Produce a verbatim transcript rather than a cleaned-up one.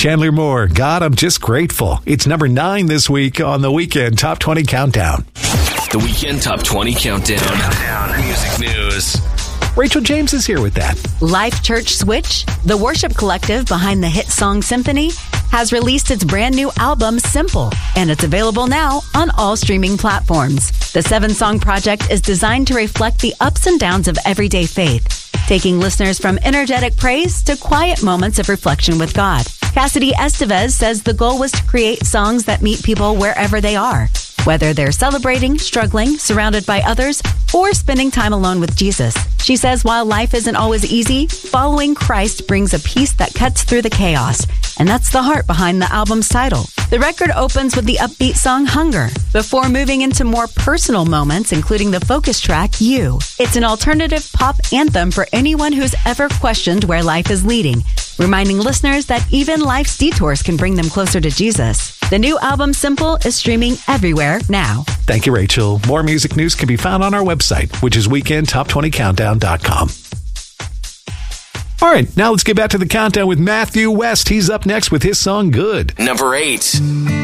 Chandler Moore, God, I'm Just Grateful. It's number nine this week on the Weekend Top twenty Countdown. The Weekend Top twenty Countdown. Countdown. Music news. Rachel James is here with that. Life Church Switch, the worship collective behind the hit song Symphony, has released its brand new album, Simple, and it's available now on all streaming platforms. The seven-song project is designed to reflect the ups and downs of everyday faith, taking listeners from energetic praise to quiet moments of reflection with God. Cassidy Estevez says the goal was to create songs that meet people wherever they are, whether they're celebrating, struggling, surrounded by others, or spending time alone with Jesus. She says while life isn't always easy, following Christ brings a peace that cuts through the chaos, and that's the heart behind the album's title. The record opens with the upbeat song Hunger, before moving into more personal moments, including the focus track, You. It's an alternative pop anthem for anyone who's ever questioned where life is leading, reminding listeners that even life's detours can bring them closer to Jesus. The new album, Simple, is streaming everywhere now. Thank you, Rachel. More music news can be found on our website, which is weekend top twenty countdown dot com. All right, now let's get back to the countdown with Matthew West. He's up next with his song, Good. Number eight.